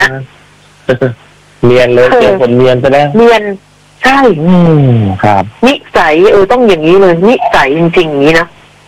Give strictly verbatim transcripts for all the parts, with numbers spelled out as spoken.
เนียนเลยเจอคนเนียนซะแล้วเนียนใช่อืมครับนิสัยเออต้องอย่างนี้เลยนิสัยจริงๆอย่างนี้นะ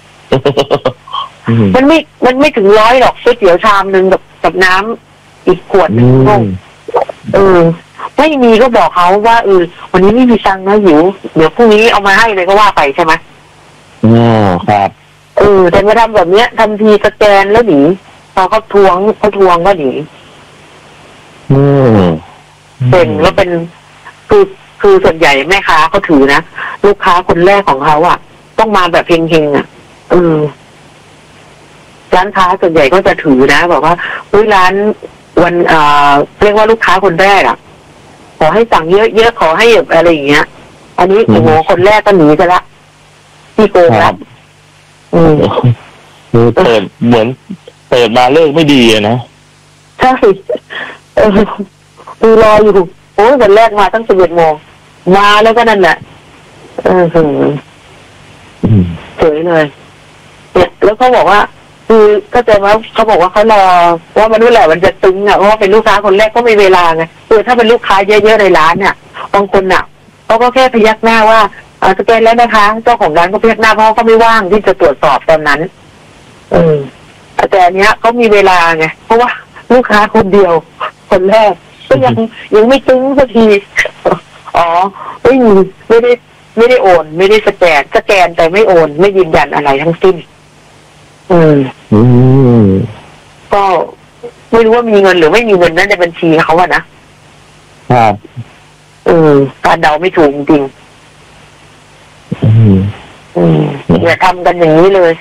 มันไม่มันไม่ถึงร้อยหรอกก๋วยเตี๋ยวชามนึงกับกับน้ำอีกขวดนึงเออไม่มีก็บอกเขาว่าเออวันนี้ไม่มีตังค์นะหิวเดี๋ยวพรุ่งนี้เอามาให้เลยก็ว่าไปใช่ไหมอ๋อครับเออแต่มาทำแบบเนี้ยทำทีสแกนแล้วหนีพอเขาทวงเขาทวงก็หนีอืมเป็นแล้วเป็นคือคือส่วนใหญ่แม่ค้าเขาถือนะลูกค้าคนแรกของเขาอ่ะต้องมาแบบเฮงๆอ่ะเออร้านค้าส่วนใหญ่ก็จะถือนะบอกว่าอุ้ยร้านวันเอ่อเรียกว่าลูกค้าคนแรกอ่ะขอให้สั่งเยอะๆขอให้แบบอะไรอย่างเงี้ยอันนี้โอ้โหคนแรกก็หนีไปละพี่โกงละอืมเปิดเหมือนเปิดมาเลิกไม่ดีอะนะใช่เออดูรออยู่โอ้ยวันแรกมาตั้งสิบเอ็ดโมงมาแล้วก็นั่นแหละเออเฉยเลยเนี่ยแล้วเขาบอกว่าคือก็เจอว่าเขาบอกว่าเขารอว่ามันนู่นแหละมันจะตึงอ่ะเพราะว่าเป็นลูกค้าคนแรกก็มีเวลาไงคือถ้าเป็นลูกค้าเยอะๆในร้านเนี่ยบางคนอ่ะเขาก็แค่พยักหน้าว่าอ่าสแกนแล้วนะคะเจ้าของร้านก็พยักหน้าเพราะเขาไม่ว่างที่จะตรวจสอบตอนนั้นเออแต่อันเนี้ยเขามีเวลาไงเพราะว่าลูกค้าคนเดียวคนแรกก็ยังยังไม่ตึงสักทีอ๋อไม่มีไม่ได้ไม่ได้โอนไม่ได้สแกนสแกนแต่ไม่โอนไม่ยืนยันอะไรทั้งสิ้นอืมอืมก็ไม่รู้ว่ามีเงินหรือไม่มีเงินนั่นในบัญชีเขาอะนะครับเออการเดาไม่ถูกจริงอืมอืมอย่าทำกันอย่างนี้เลย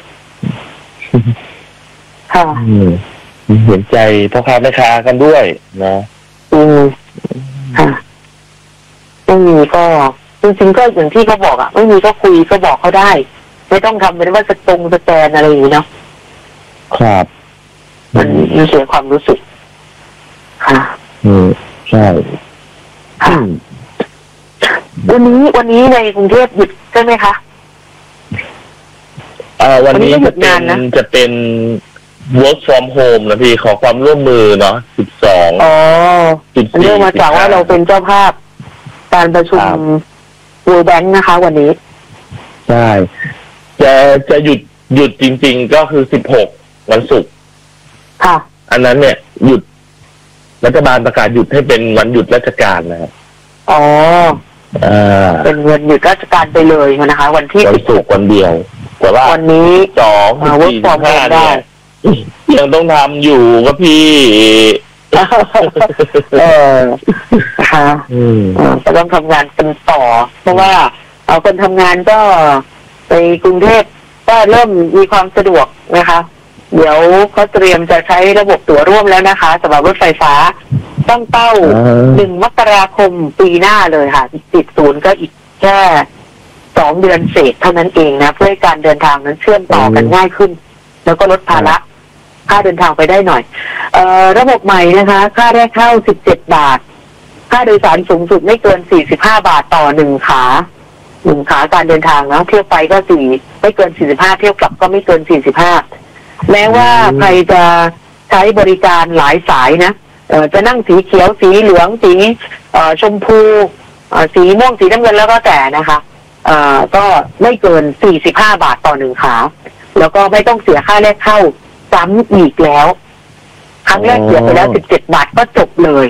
ค่ะเห็นใจพ่อค้าแม่ค้ากันด้วยนะอืมค่ะไม่มีก็จริงๆก็อย่างที่เขาบอกอะไม่มีก็คุยก็บอกเขาได้ไม่ต้องทำเป็นว่าสตรงสแกนอะไรอย่างนี้เนาะครับมันมีเสียความรู้สึกค่ะอืมใช่ค่ะวันนี้วันนี้ในกรุงเทพหยุดใช่ไหมคะอ่าวันนี้จะเป็นจะเป็น work from home นะพี่ขอความร่วมมือเนาะสิบสองอ๋อเนื่องมาจากว่าเราเป็นเจ้าภาพการประชุม World Bank นะคะวันนี้ใช่จะจะหยุดหยุดจริงๆก็คือสิบหกวันศุกร์ค่ะอันนั้นเนี่ยหยุดรัฐบาลประกาศหยุดให้เป็นวันหยุดราชการนะครับอ๋ออ่าเป็นวันหยุดราชการไปเลยนะคะวันที่วันศุกร์วันเดียวแต่ว่าวันนี้สองสี่ห้าเนี่ยยังต้องทำอยู่ก็พี่เออค่ะก็ต้องทำงานกันต่อเพราะว่าเอาคนทำงานก็ไปกรุงเทพก็เริ่มมีความสะดวกนะคะเดี๋ยวเขาเตรียมจะใช้ระบบตั๋วร่วมแล้วนะคะสำหรับรถไฟฟ้าตั้งเป้าหนึ่งมกราคมปีหน้าเลยค่ะติดศูนย์ก็อีกแค่สองเดือนเศษเท่านั้นเองนะเพื่อให้การเดินทางนั้นเชื่อมต่อกันง่ายขึ้นแล้วก็ลดภาระค่าเดินทางไปได้หน่อยเอ่อระบบใหม่นะคะค่าแรกเข้าสิบเจ็ดบาทค่าโดยสารสูงสุดไม่เกินสี่สิบห้าบาทต่อหนึ่งขาหนึ่งขาการเดินทางนะเที่ยวไปก็สี่ไม่เกินสี่สิบห้าเที่ยวกลับก็ไม่เกินสี่สิบห้าแม้ว่าใครจะใช้บริการหลายสายนะเอ่อจะนั่งสีเขียวสีเหลืองสีเอ่อชมพูเอ่อสีม่วงสีน้ำเงินแล้วก็แต่นะคะเอ่อก็ไม่เกินสี่สิบห้าบาทต่อหนึ่งขาแล้วก็ไม่ต้องเสียค่าแรกเข้าซ้ำอีกแล้วครั้งแรกเสียไปแล้วสิบเจ็ดบาทก็จบเลย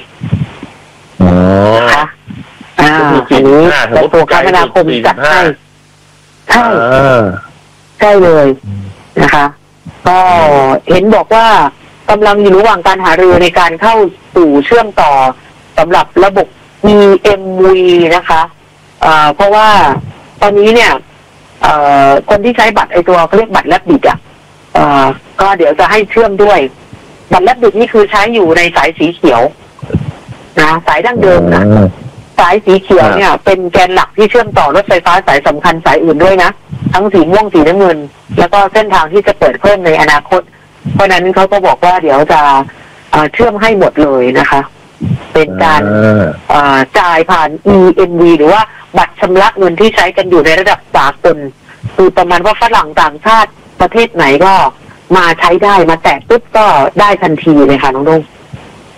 นะคะอ่าอันนี้กระทรวงคมนาคมจัดให้ใช่ใช่เลยนะคะก็เห็นบอกว่ากำลังอยู่ระหว่างการหารือในการเข้าสู่เชื่อมต่อสำหรับระบบ อี เอ็ม วี นะคะอ่าเพราะว่าตอนนี้เนี่ยเอ่อคนที่ใช้บัตรไอตัวเขาเรียกบัตรแลบบิดอ่ะเอ่อก็เดี๋ยวจะให้เชื่อมด้วยบัตรแลบบิดนี่คือใช้อยู่ในสายสีเขียวนะสายดั้งเดิมนะสายสีเขียวเนี่ยเป็นแกนหลักที่เชื่อมต่อรถไฟฟ้าสายสำคัญสายอื่นด้วยนะทั้งสีม่วงสีน้ำเงินแล้วก็เส้นทางที่จะเปิดเพิ่มในอนาคตเพราะนั้นเขาก็บอกว่าเดี๋ยวจะเชื่อมให้หมดเลยนะคะเป็นการจ่ายผ่าน อี เอ็ม วี หรือว่าบัตรชำระเงินที่ใช้กันอยู่ในระดับสากลคือประมาณว่าฝรั่งต่างชาติประเทศไหนก็มาใช้ได้มาแตะปุ๊บก็ได้ทันทีเลยค่ะน้องนุ่ง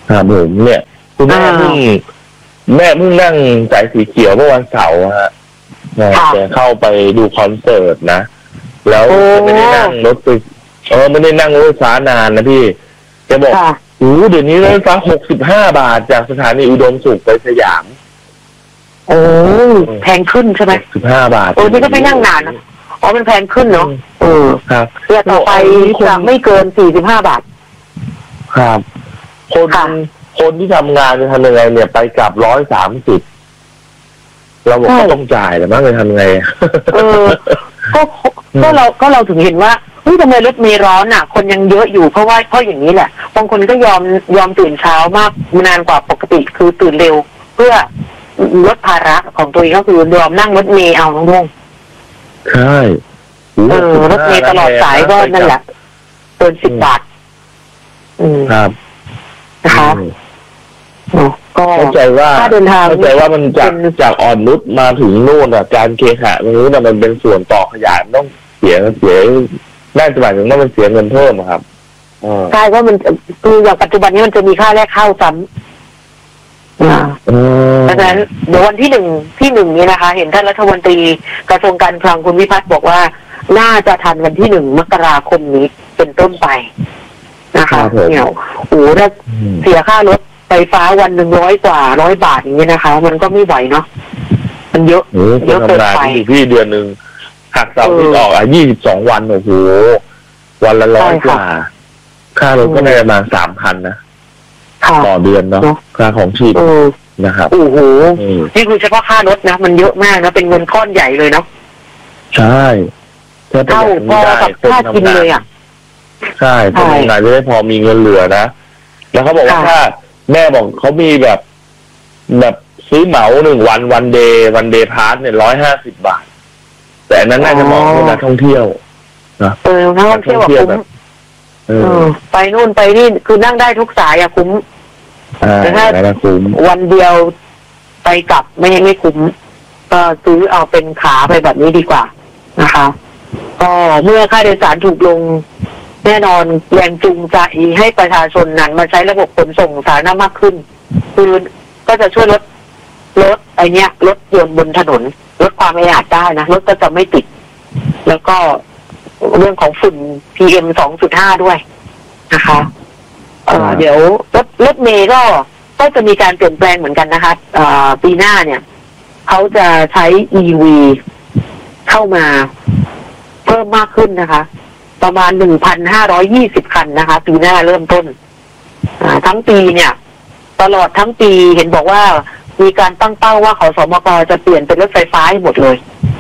ครับผมเนี่ยคุณแม่เพิ่งแม่เพิ่งนั่งสายสีเขียวเมื่อวันเสาร์ฮะแกเข้าไปดูคอนเสิร์ตนะแล้วไม่ได้นั่งรถไปเออไม่ได้นั่งรถไฟฟ้านานนะพี่แกบอกโอ้เดี๋ยวนี้รถไฟฟ้าหกสิบห้าบาทจากสถานีอุดมสุขไปสยามโอ้แพงขึ้นใช่ไหมสิบห้าบาทโอ้นี่ก็ไม่นั่งนานนะอ๋อมันแพงขึ้นเนาะเออครับเพื่อต่อไปจะไม่เกินสี่สิบห้าบาทครับคนคนที่ทำงานจะทำยังไงเนี่ยไปกลับร้อยสามสิบเราบอกก็ต้องจ่ายแต่ไม่ไปทำไงเออก็ก็เราก็เราถึงเห็นว่าเฮ้ยทำไมรถเมล์ร้อนอ่ะคนยังเยอะอยู่เพราะว่าเพราะอย่างนี้แหละบางคนก็ยอมยอมตื่นเช้ามากนานกว่าปกติคือตื่นเร็วเพื่อลดภาระของตัวเองก็คือยอมนั่งรถเมล์เอาน้องงใช่เออรถเมล์ตลอดสายก็นั่นแหละเกินสิบบาทอืมครับนะคะก็เข้าใจว่าเข้าใจว่ามันจากจากอ่อนนุชมาถึงนู่นอ่ะการเคหะตรงนู้นมันเป็นส่วนต่อขยายต้องเสียเสียน่าจะหมายถึงว่ามันเสียเงินเพิ่มครับใช่ว่ามันคืออย่างปัจจุบันนี้มันจะมีค่าแรกเข้าซ้ำดังนั้นเดี๋ยววันที่หนึ่งที่หนึ่งนี้นะคะเห็นท่านรัฐมนตรีกระทรวงการคลังคุณวิพัฒน์บอกว่าน่าจะทันวันที่หนึ่งมกราคมนี้เป็นต้นไปนะคะเนี่ยโอ้ถ้าเสียค่ารถไฟฟ้าวันหนึ่งร้อยกว่าร้อยบาทอย่างนี้นะคะมันก็ไม่ไหวเนาะมันเยอะเยอะเกินไปพี่เดือนหนึ่งหักเสาร์ที่ออกอ่ะยี่สิบสองวันโอ้โหวันละร้อยกว่าค่ารถก็ได้ประมาณสามพันนะต่อเดือนเนาะค่าของชีพนะครับโอ้โหนี่คือเฉพาะค่ารถนะมันเยอะมากนะเป็นเงินก้อนใหญ่เลยเนาะใช่เท่าพอกับค่ากินเลยอ่ะใช่ทำงานจะได้พอมีเงินเหลือนะแล้วเขาบอกว่าถ้าแม่บอกเขามีแบบแบบซื้อเหมาหนึ่งวันวันเดย์วันเดย์พาสเนี่ยร้อยห้าสิบบาทแต่อันนั้นน่าจะเหมาะกับนักท่องเที่ยวนะเออนักท่องเที่ยวคุ้มเออไปนู่นไปนี่คือนั่งได้ทุกสายอะคุ้มแต่ถ้าวันเดียวไปกลับไม่ไม่คุ้มก็ซื้อเอาเป็นขาไปแบบนี้ดีกว่านะคะก็เมื่อค่าโดยสารถูกลงแน่นอนแรงจูงใจให้ประชาชนนั้นมาใช้ระบบขนส่งสาธารณะมากขึ้นคือก็จะช่วยลดลดไอเนี้ยรถยนต์บนถนนลดความแออัดได้นะรถก็จะไม่ติดแล้วก็เรื่องของฝุ่น พี เอ็ม สองจุดห้า ด้วยนะคะเอ่อเดี๋ยวรถรถเมล์ก็ก็จะมีการเปลี่ยนแปลงเหมือนกันนะคะเอ่อปีหน้าเนี่ยเขาจะใช้ อี วี เข้ามาเพิ่มมากขึ้นนะคะประมาณ หนึ่งพันห้าร้อยยี่สิบ คันนะคะปีหน้าเริ่มต้นอ่าทั้งปีเนี่ยตลอดทั้งปีเห็นบอกว่ามีการตั้งเป้าว่าขสมกจะเปลี่ยนเป็นรถไฟฟ้าให้หมดเลย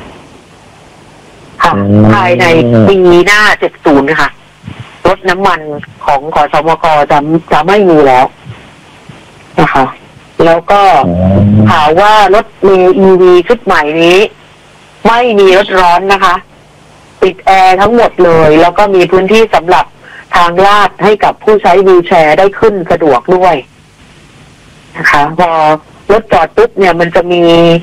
ค่ะภายในปีหน้าเจ็ดสิบนะคะรถน้ำมันของขสมกจะจะไม่มีแล้วนะคะแล้วก็ข่าวว่ารถเมล์ อี วี ชุดใหม่นี้ไม่มีรถร้อนนะคะติดแอร์ทั้งหมดเลยแล้วก็มีพื้นที่สำหรับทางลาดให้กับผู้ใช้วีลแชร์ได้ขึ้นสะดวกด้วยนะคะพอรถจอดปุ๊บเนี่ยมันจะมี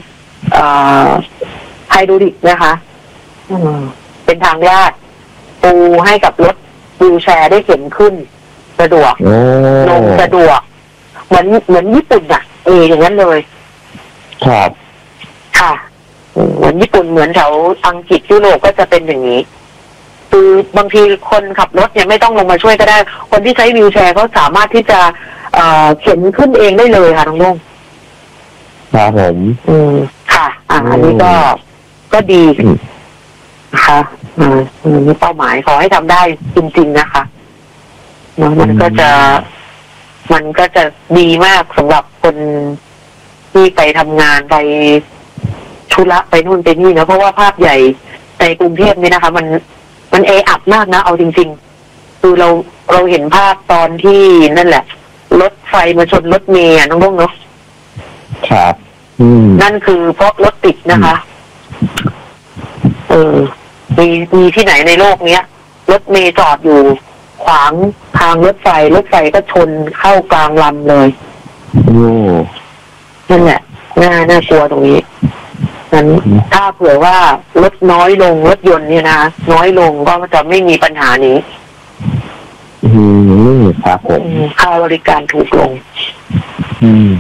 ไฮดรอลิกนะคะเป็นทางลาดปูให้กับรถวีลแชร์ได้เข็นขึ้นสะดวกลงสะดวกเหมือนเหมือนญี่ปุ่นอ่ะเอออย่างนั้นเลยครับค่ะเหมือนญี่ปุ่นเหมือนแถวอังกฤษยุโรปก็จะเป็นอย่างนี้คือบางทีคนขับรถเนี่ยไม่ต้องลงมาช่วยก็ได้คนที่ใช้วีลแชร์เขาสามารถที่จะเอ่อเข็นขึ้นเองได้เลยค่ะน้องลุงครับผมอืมค่ะอ่าอันนี้ก็ก็ดีนะคะอ่านี่เป้าหมายขอให้ทำได้จริงๆนะคะมันก็จะมันก็จะดีมากสำหรับคนที่ไปทำงานไปธุระไปนู่นไปนี่นะเพราะว่าภาพใหญ่ในกรุงเทพนี่นะคะมันมันแออัดมากนะเอาจริงๆคือเราเราเห็นภาพตอนที่นั่นแหละรถไฟมาชนรถเมล์น้องลุงเนาะครับนั่นคือเพราะรถติดนะคะเออมีมีที่ไหนในโลกเนี้ยรถเมล์จอดอยู่ขวางทางรถไฟรถไฟก็ชนเข้ากลางลำเลยโอ้นั่นแหละน่าน่ากลัวตรงนี้นั้นถ้าเผื่อว่ารถน้อยลงรถยนต์เนี่ยนะน้อยลงก็จะไม่มีปัญหานี้อืมครับผมค่าบริการถูกลงอืม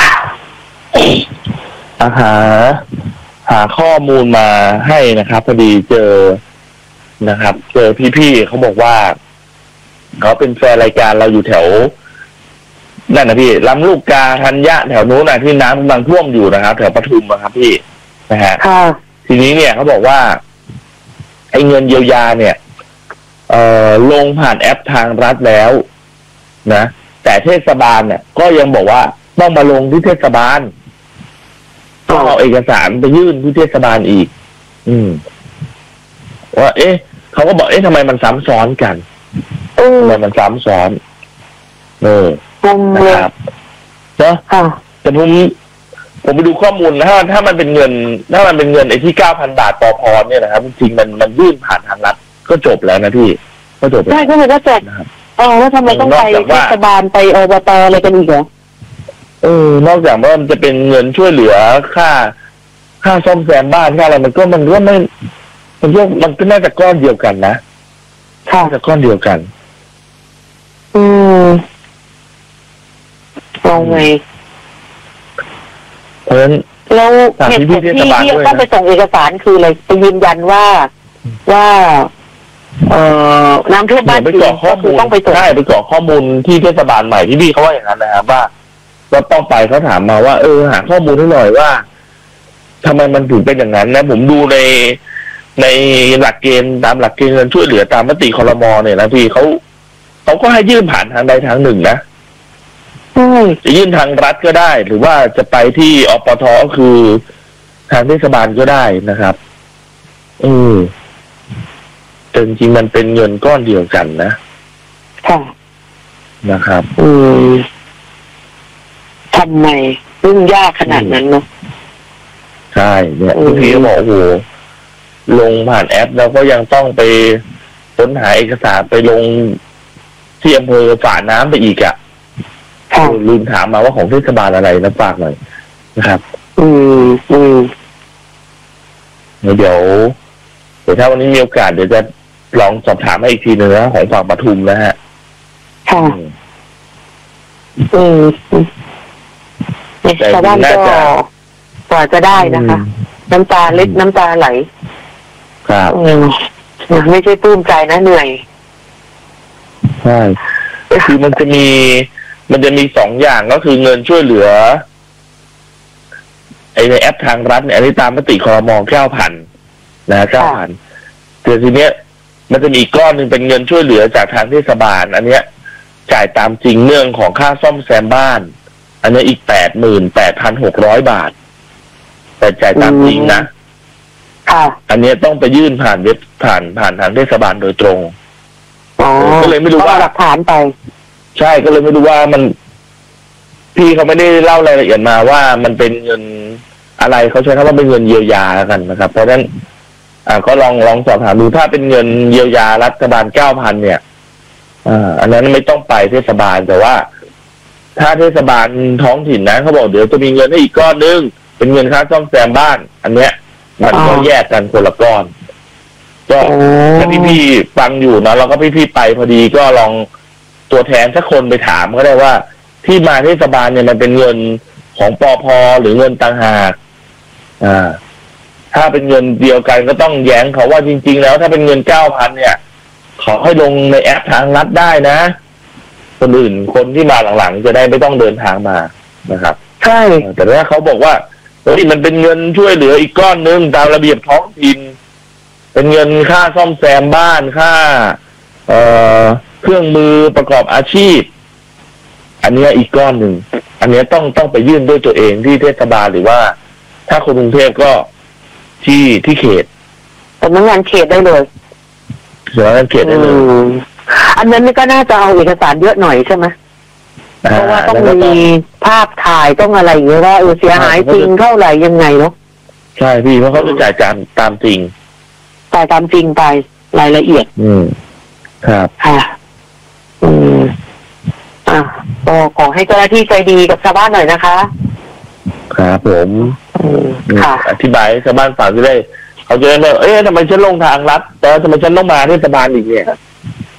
อาหาหาข้อมูลมาให้นะครับพอดีเจอนะครับเจอพี่ๆเขาบอกว่าเขาเป็นแฟนรายการเราอยู่แถวนั่นนะพี่ลำลูกกาธัญญะแถวนู้นนะที่น้ำกำลังท่วมอยู่นะครับแถวปทุมนะครับพี่นะฮะทีนี้เนี่ยเขาบอกว่าไอ้เงินเยียวยาเนี่ยเอ่อลงผ่านแอปทางรัฐแล้วนะแต่เทศบาลเนี่ยก็ยังบอกว่าต้องมาลงที่เทศบาลต้องเอาเอกสารไปยื่นที่เทศบาลอีกอืมว่าเอ๊ะเขาก็บอกเอ๊ะทำไมมันซ้ำซ้อนกันทำไมมันซ้ำซ้อนเออนะครับเนาะแต่ผมผมไปดูข้อมูลนะถ้าถ้ามันเป็นเงินถ้ามันเป็นเงินไอ้ที่เก้าพันบาทต่อพรเนี่ยนะครับจริงๆมันมันยื่นผ่านทางรัฐก็จบแล้วนะพี่ก็จบใช่ก็เลยก็จบนะครับเออแล้วทำไมต้องไปเทศบาลไปอบตอะไรกันอีกเหรอเออนอกจากว่ามันจะเป็นเงินช่วยเหลือค่าค่าซ่อมแซมบ้านค่าอะไรมันก็มันก็ไม่มันก็มันก็น่าจะก้อนเดียวกันนะค่าจะก้อนเดียวกันอืมเอาไงเพราะฉะนั้นแล้วเหตุผลที่ที่ต้องไปส่งเอกสารคืออะไรไปยืนยันว่าว่าเอ่อน้ำท่วมบ้านไปกรอกข้อมูลต้องไปส่งใช่ไปกรอกข้อมูลที่เทศบาลใหม่ที่พี่เขาว่าอย่างนั้นนะครับว่าเราต้องไปเขาถามมาว่าเออหาข้อมูลให้หน่อยว่าทำไมมันถึงเป็นอย่างนั้นนะผมดูในในหลักเกณฑ์ตามหลักเกณฑ์เงินช่วยเหลือตามมติครม.เนี่ยนะพี่เขาเขาก็ให้ยื่นผ่านทางใดทางหนึ่งนะจะยื่นทางรัฐก็ได้หรือว่าจะไปที่อปท.ก็คือทางเทศบาลก็ได้นะครับอืมแต่จริงๆมันเป็นเงินก้อนเดียวกันนะค่ะนะครับอืมทำไมเรื่องยากขนาดนั้นเนาะใช่เนี่ยพี่ก็บอกโอ้โหลงผ่านแอปแล้วก็ยังต้องไปค้นหาเอกสารไปลงที่อำเภอฝาน้ำไปอีกอ่ะลืมถามมาว่าของเทศบาลอะไรนะฝากหน่อยนะครับอืมอืมเดี๋ยวเดี๋ยวถ้าวันนี้มีโอกาสเดี๋ยวจะลองสอบถามให้อีกทีนึงนะของฝั่งปทุมนะฮะค่ะอืมชาวบ้านก็กว่าจะได้นะคะน้ำตาเล็กน้ำตาไหลครับไม่ใช่ปลื้มใจนะเหนื่อยใช่คือมันจะมีมันจะมีสองอย่างก็คือเงินช่วยเหลือไอ้ในแอปทางรัฐเนี่ยอันนี้ตามมติครม.เก้าพันนะเก้าพันแต่ทีเนี้ยมันจะมีอีกก้อนหนึ่งเป็นเงินช่วยเหลือจากทางเทศบาลอันเนี้ยจ่ายตามจริงเรื่องของค่าซ่อมแซมบ้านอันนี้อีกแปดหมื่นแปดพันหกร้อยบาทแต่จ่ายตามจริงนะอันนี้ต้องไปยื่นผ่านเว็บผ่านผ่านทางเทศบาลโดยตรงก็เลยไม่รู้ว่าหลักฐานไปใช่ก็เลยไม่รู้ว่ามันพี่เขาไม่ได้เล่ารายละเอียดมาว่ามันเป็นเงินอะไรเขาใช้คำว่าเป็นเงินเยียวยากันนะครับเพราะฉะนั้นอ่าก็ลองลองสอบถามดูถ้าเป็นเงินเยียวยารัฐบาลเก้าพันเนี่ยอ่าอันนั้นไม่ต้องไปเทศบาลแต่ว่าถ้าเทศบาลท้องถิ่นนะเขาบอกเดี๋ยวจะมีเงินให้อีกก้อนนึงเป็นเงินค่าซ่อมแซมบ้านอันเนี้ยมันก็แยกกันคนละก้อนก็ถ้าพี่พี่ฟังอยู่นะแล้วก็พี่พี่ไปพอดีก็ลองตัวแทนสักคนไปถามก็ได้ว่าที่มาเทศบาลเนี่ยมันเป็นเงินของปพ.หรือเงินต่างหากอ่าถ้าเป็นเงินเดียวกันก็ต้องแย้งเขาว่าจริงๆแล้วถ้าเป็นเงินเก้าพันเนี่ยขอให้ลงในแอปทางรัฐได้นะคนอื่นคนที่มาหลังๆจะได้ไม่ต้องเดินทางมานะครับใช่แต่ถ้าเขาบอกว่าเฮ้ยมันเป็นเงินช่วยเหลืออีกก้อนนึงตามระเบียบท้องถิ่นเป็นเงินค่าซ่อมแซมบ้านค่าเอ่อเครื่องมือประกอบอาชีพอันนี้อีกก้อนหนึ่งอันนี้ต้องต้องไปยื่นด้วยตัวเองที่เทศบาลหรือว่าถ้าคนกรุงเทพก็ที่ที่เขตสำนักงานเขตได้เลยสำนักงานเขตได้เลยอันนั้นก็น่าจะเอาเอกสารเยอะหน่อยใช่ไหมเพราะว่าต้องมีภาพถ่ายต้องอะไรอย่างเงี้ยว่าเออเสียหายจริงเท่าไหร่ยังไงเนาะใช่พี่เพราะเขาจะจ่ายตามตามจริงจ่ายตามจริงไปรายละเอียดอืมครับค่ะอืมอ่ะก็ขอให้เจ้าหน้าที่ใจดีกับชาวบ้านหน่อยนะคะครับผมค่ะอธิบายให้ชาวบ้านฟังจะได้เขาจะได้ไม่เอ๊ะทำไมฉันลงทางรัฐแต่ทำไมฉันต้องมาเทศบาลอีกเนี่ย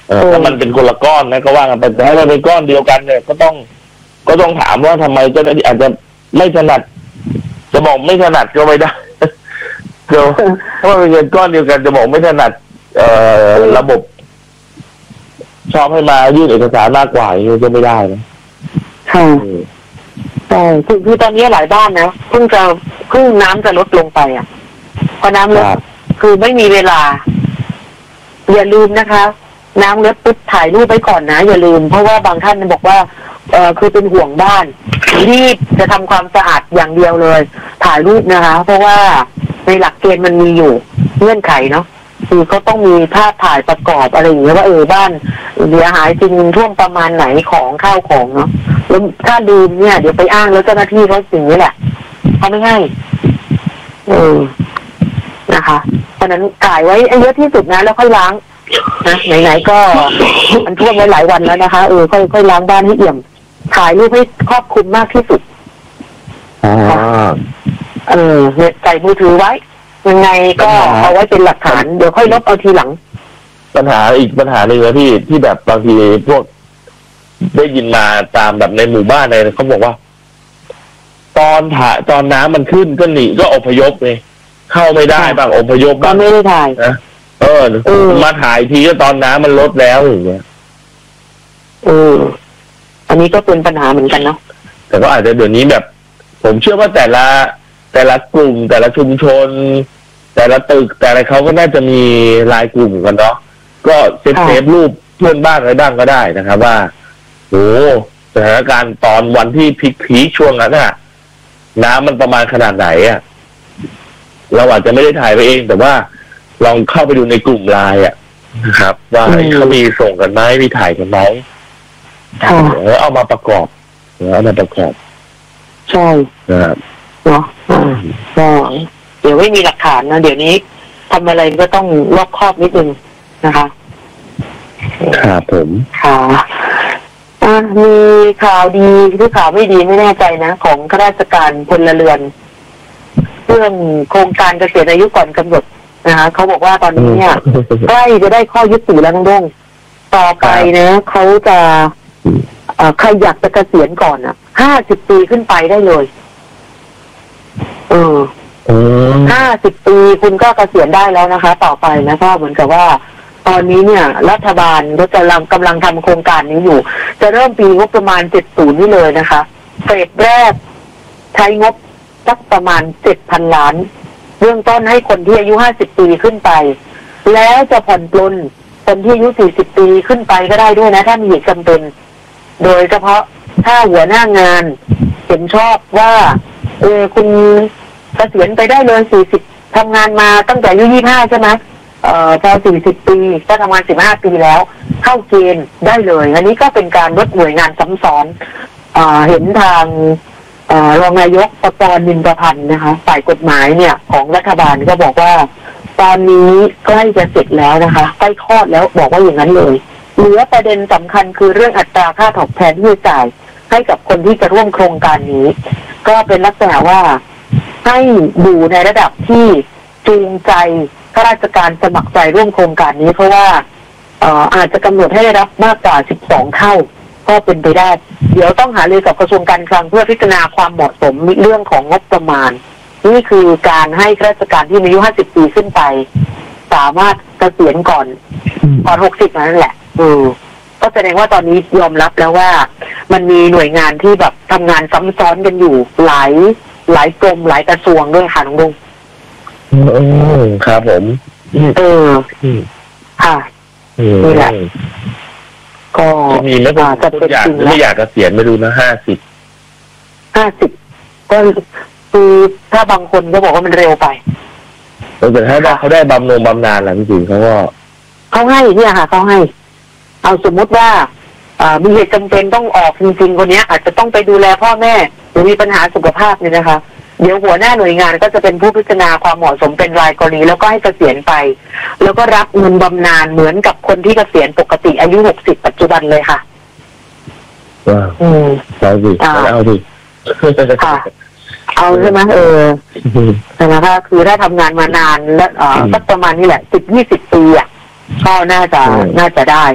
เออถ้ามันเป็นคนละก้อนนะก็ว่ากันไปแต่ถ้ามันเป็นก้อนเดียวกันเนี่ยก็ต้องก็ต้องถามว่าทำไมเจ้าหน้าที่อาจจะไม่ถนัดจะบอกไม่ถนัดก็ไม่ได้ก็เพราะมันเป็นเงินก้อนเดียวกันจะบอกไม่ถนัดเอ่อระบบชอบให้มายื่นเอกสารมากกว่าอย่างนี้ก็ไม่ได้นะค่ะใช่คือคือตอนนี้หลายบ้านนะเพิ่งจะเพิ่งน้ำจะลดลงไปอ่ะพอน้ำลดคือไม่มีเวลาอย่าลืมนะคะน้ำลดปุ๊บถ่ายรูปไปก่อนนะอย่าลืมเพราะว่าบางท่านบอกว่าเออคือเป็นห่วงบ้านรีบจะทำความสะอาดอย่างเดียวเลยถ่ายรูปนะคะ เพราะว่าในหลักเกณฑ์มันมีอยู่เงื่อนไขเนาะคือเขาต้องมีภาพถ่ายประกอบอะไรอย่างเงี้ยว่าเออบ้านเสียหายจริงท่วมประมาณไหนของข้าวของเนาะแล้วถ้าลืมเนี่ยเดี๋ยวไปอ้างแล้วเจ้าหน้าที่เขาสิ่งนี้แหละเขาไม่ให้เออนะคะเพราะนั้นก่ายไว้เยอะที่สุดนะแล้วค่อยล้างนะไหนๆก็มันท่วมไว้หลายวันแล้วนะคะเออค่อยค่อยล้างบ้านให้เอี่ยมถ่ายรูปให้ครอบคลุมมากที่สุดอ๋อเออเนี่ยใส่มือถือไว้ยังไงก็เอาไว้เป็นหลักฐานเดี๋ยวค่อยลบเอาทีหลังปัญหาอีกปัญหาหนึ่งนะที่ที่แบบบางทีพวกได้ยินมาตามแบบในหมู่บ้านอะไรเขาบอกว่าตอนถ่ายตอนน้ำมันขึ้นก็หนีก็อพยพเลยเข้าไม่ได้บางอพยพก็ไม่ได้ถ่ายนะเออมาถ่ายทีก็ตอนน้ำมันลดแล้วอย่างเงี้ยเอออันนี้ก็เป็นปัญหาเหมือนกันเนาะแต่ก็อาจจะเดี๋ยวนี้แบบผมเชื่อว่าแต่ละแต่ละกลุ่มแต่ละชุมชนแต่ละตึกแต่ละเขาก็น่าจะมีรายกลุ่มกันเนาะก็เซฟเซฟรูปเพื่อนบ้านอะไรบ้างก็ได้นะครับว่าโอ้สถานการณ์ตอนวันที่พีคพีคช่วงนั้นน่ะน้ำมันประมาณขนาดไหนอ่ะเราอาจจะไม่ได้ถ่ายไปเองแต่ว่าลองเข้าไปดูในกลุ่มไลน์อ่ะนะครับว่าเขามีส่งกันไหมมีถ่ายกันไหมแล้วเอามาประกอบแล้วเอามาประกอบใช่นะครับเนาะก็เดี๋ยวไม่มีหลักฐานนะเดี๋ยวนี้ทำอะไรก็ต้องรอบคอบนิดนึงนะคะครับผมค่ะมีข่าวดีหรือข่าวไม่ดีไม่แน่ใจนะของข้าราชการพลเรือนเรื่องโครงการเกษียณอายุก่อนกำหนดนะคะเขาบอกว่าตอนนี้เนี่ยใกล้จะได้ข้อยุติแล้วน้องดงต่อไปนะเขาจะใครอยากจะเกษียณก่อนอ่ะห้าสิบปีขึ้นไปได้เลยเออห้าสิบปีคุณก็เกษียณได้แล้วนะคะต่อไปนะก็เหมือนกับว่าตอนนี้เนี่ยรัฐบาลก็จะกำลังทำโครงการนี้อยู่จะเริ่มปีงบประมาณเจ็ดสิบนี่เลยนะคะเฟสแรกใช้งบสักประมาณเจ็ดพันล้านเบื้องต้นให้คนที่อายุห้าสิบปีขึ้นไปแล้วจะผ่อนปลนคนที่อายุสี่สิบปีขึ้นไปก็ได้ด้วยนะถ้ามีเหตุจำเป็นโดยเฉพาะถ้าหัวหน้างานเห็นชอบว่าเออคุณเกษียณไปได้เลยสี่สิบทำงานมาตั้งแต่อายุยี่สิบห้าใช่ไหมเอ่อพอสี่สิบปีก็ทำงานสิบห้าปีแล้วเข้าเกณฑ์ได้เลยอันนี้ก็เป็นการลดหน่วยงานซ้ำซ้อนเอ่อเห็นทางเอ่อรองนายกปกรณ์นินประพันธ์นะคะฝ่ายกฎหมายเนี่ยของรัฐบาลก็บอกว่าตอนนี้ใกล้จะเสร็จแล้วนะคะใกล้คลอดแล้วบอกว่าอย่างนั้นเลยเหลือประเด็นสำคัญคือเรื่องอัตราค่าตอบแทนที่จะจ่ายให้กับคนที่จะร่วมโครงการนี้ก็เป็นลักษณะว่าให้อยู่ในระดับที่จูงใจข้าราชการสมัครใจร่วมโครงการนี้เพราะว่าเอ่ออาจจะกำหนดให้ได้รับมากกว่าสิบสองเท่าก็เป็นไปได้เดี๋ยวต้องหารือกับกระทรวงการคลังเพื่อพิจารณาความเหมาะสมเรื่องของงบประมาณนี่คือการให้ข้าราชการที่มีอายุห้าสิบปีขึ้นไปสามารถเกษียณก่อนก่อนหกสิบนั่นแหละเออก็แสดงว่าตอนนี้ยอมรับแล้วว่ามันมีหน่วยงานที่แบบทำงานซ้ำซ้อนกันอยู่หลายหลายกรมหลายกระทรวงด้วยค่ะน้องลุงอืมครับผมเออค่ะนี่แหละก็มีไม่เป็นทุกอย่างไม่อยากเกษียณไม่รู้นะห้าสิบห้าสิบก็คือถ้าบางคนก็บอกว่ามันเร็วไปแต่ถ้าได้เขาได้บำนงบำนาญหลังจริงเขาก็เขาให้เนี่ยค่ะเขาให้เอาสมมติว่ามีเหตุจำเป็นต้องออกจริงๆคนนี้อาจจะต้องไปดูแลพ่อแม่หรือมีปัญหาสุขภาพเนี่ยนะคะเดี๋ยวหัวหน้าหน่วยงานก็จะเป็นผู้พิจารณาความเหมาะสมเป็นรายกรณีแล้วก็ให้เกษียณไปแล้วก็รับเงินบำนาญเหมือนกับคนที่เกษียณปกติอายุหกสิบปัจจุบันเลยค่ะว้าวอืมเอาดิเอาดิค่ะเอาใช่ไหมเออแต่นะคะคือถ้าทำงานมานานและเอ่อสักประมาณนี้แหละสิบยี่สิบปีอ่ะก็น่าจะน่าจะได้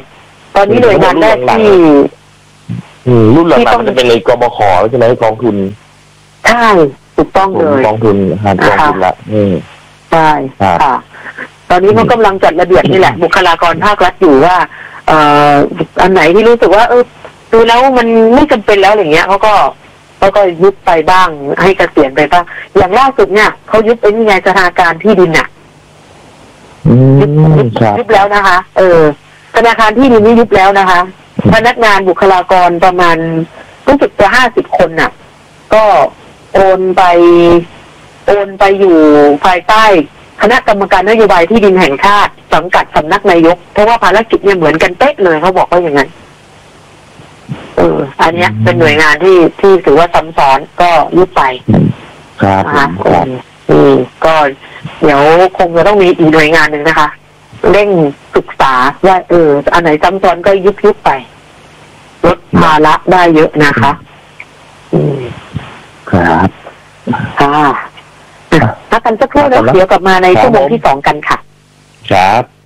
ตอนนี้หน่วยงานแรกที่อืมรุ่นหลังๆมันจะเป็นในกบขใช่ไหมกองทุนใช่ถูกต้องเลยกองทุนหารกองทุนละอืมใช่ค่ะตอนนี้เขากำลังจัดระเบียบนี่แหละบุคลากรภาครัฐอยู่ว่าเอ่ออันไหนที่รู้สึกว่าเออดูแล้วมันไม่จำเป็นแล้วอย่างเงี้ยเขาก็เขาก็ยุบไปบ้างให้เกษียณไปบ้างอย่างล่าสุดเนี่ยเขายุบไอ้นี่ไงสถานการที่ดินอ่ะยุบยุบแล้วนะคะ เออธนาคารที่ดินนี่ยุบแล้วนะคะพนักงานบุคลากรประมาณรู้สึกจะห้าสิบคนน่ะก็โอนไปโอนไปอยู่ภายใต้คณะกรรมการนโยบายที่ดินแห่งชาติสังกัดสำนักนายกเพราะว่าภารกิจเนี่ยเหมือนกันเป๊ะเลยเขาบอกว่าอย่างนั้นเอออันเนี้ยเป็นหน่วยงานที่ที่ถือว่าซ้ำซ้อนก็ยุบไปครับครับอืมก็เดี๋ยวคงจะต้องมีอีกหน่วยงานหนึ่งนะคะเร่งศึกษาว่าเอออันไหนซ้ำซ้อนก็ยุบยุบไปลดภาระได้เยอะนะคะอืมครับค่ะพักกันสักครู่แล้วเดี๋ยวกลับมาในชั่วโมงที่สองกันค่ะครับ